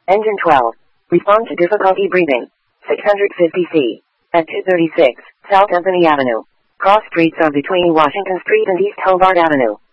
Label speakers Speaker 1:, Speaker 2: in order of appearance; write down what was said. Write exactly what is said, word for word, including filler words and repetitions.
Speaker 1: Engine twelve. Respond to difficulty breathing. six hundred fifty C. At two thirty-six, South Anthony Avenue. Cross streets are between Washington Street and East Hobart Avenue.